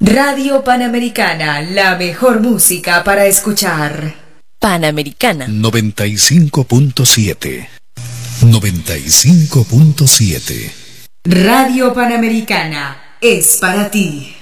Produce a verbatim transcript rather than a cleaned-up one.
Radio Panamericana, la mejor música para escuchar. Panamericana noventa y cinco punto siete. noventa y cinco punto siete. Radio Panamericana es para ti.